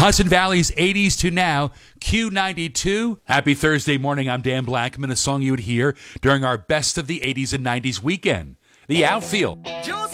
Hudson Valley's 80s to now, Q92. Happy Thursday morning. I'm Dan Blackman, a song you would hear during our Best of the 80s and 90s weekend. The Outfield.